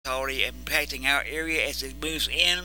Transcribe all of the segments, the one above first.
already impacting our area as it moves in.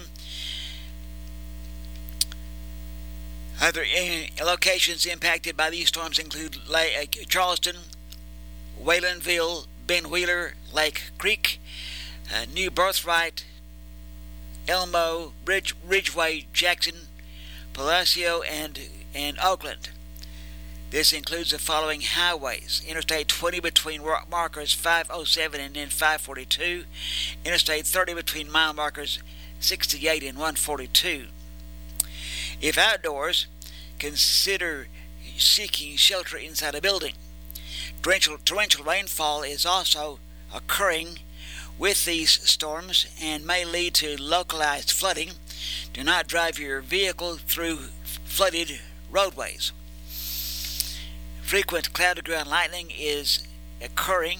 Other locations impacted by these storms include Charleston, Waylandville, Ben Wheeler, Lake Creek, New Birthright, Elmo, Ridgeway, Jackson, Palacio, and Oakland. This includes the following highways: Interstate 20 between markers 507 and then 542, Interstate 30 between mile markers 68 and 142. If outdoors, consider seeking shelter inside a building. Torrential rainfall is also occurring with these storms and may lead to localized flooding. Do not drive your vehicle through flooded roadways. Frequent cloud-to-ground lightning is occurring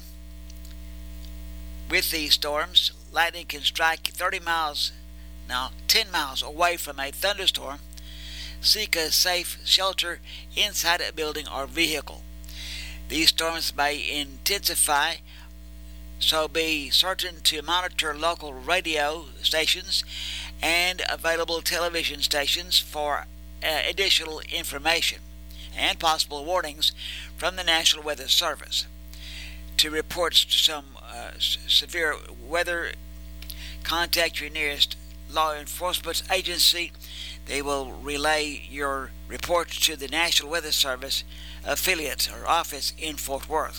with these storms. Lightning can strike 10 miles away from a thunderstorm. Seek a safe shelter inside a building or vehicle. These storms may intensify, so be certain to monitor local radio stations and available television stations for additional information and possible warnings from the National Weather Service. To report some severe weather, contact your nearest law enforcement agency. They will relay your report to the National Weather Service affiliate or office in Fort Worth.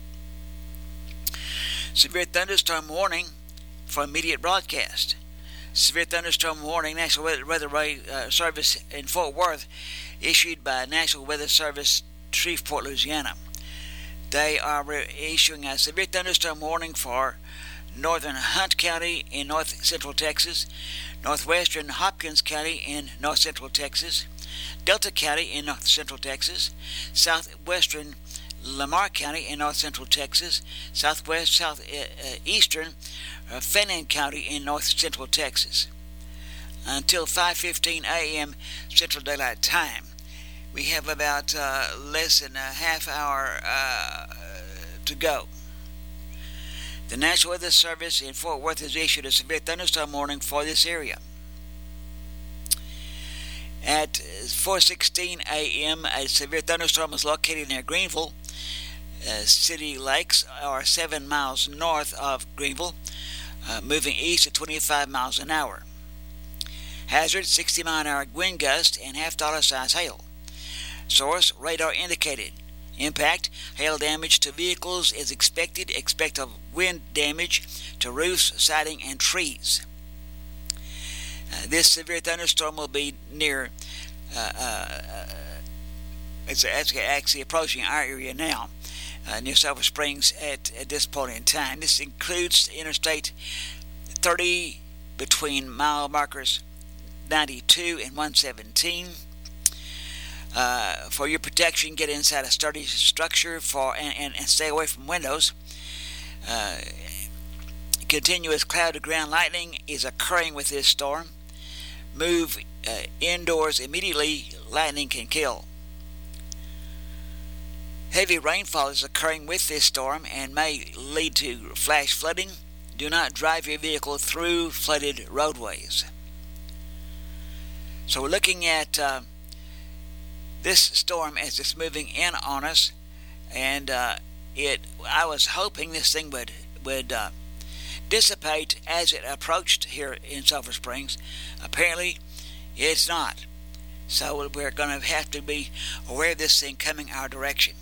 Severe thunderstorm warning for immediate broadcast. Severe thunderstorm warning, National Weather Service in Fort Worth, issued by National Weather Service, Shreveport, Louisiana. They are issuing a severe thunderstorm warning for northern Hunt County in north central Texas, northwestern Hopkins County in north central Texas, Delta County in north central Texas, southwestern Lamar County in north central Texas, southeastern Fannin County in north central Texas. Until 5:15 a.m. Central Daylight Time. We have about less than a half hour to go. The National Weather Service in Fort Worth has issued a severe thunderstorm warning for this area. At 4:16 a.m., a severe thunderstorm was located near Greenville. City Lakes are 7 miles north of Greenville, moving east at 25 miles an hour. Hazard, 60-mile-an-hour wind gust and half-dollar size hail. Source, radar indicated. Impact, hail damage to vehicles is expected. Expect of wind damage to roofs, siding, and trees. This severe thunderstorm will be near, it's actually approaching our area now, near Silver Springs at this point in time. This includes Interstate 30 between mile markers 92 and 117. For your protection, get inside a sturdy structure and stay away from windows. Continuous cloud-to-ground lightning is occurring with this storm. Move indoors immediately. Lightning can kill. Heavy rainfall is occurring with this storm and may lead to flash flooding. Do not drive your vehicle through flooded roadways. So we're looking at this storm as it's moving in on us, and I was hoping this thing would dissipate as it approached here in Silver Springs. Apparently, it's not. So we're going to have to be aware of this thing coming our direction.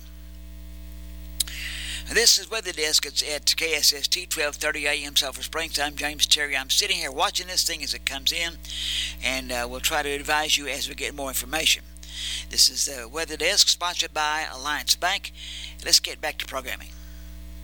This is Weather Desk. It's at KSST 1230 AM Silver Springs. I'm James Terry. I'm sitting here watching this thing as it comes in, and we'll try to advise you as we get more information. This is the Weather Desk, sponsored by Alliance Bank. Let's get back to programming.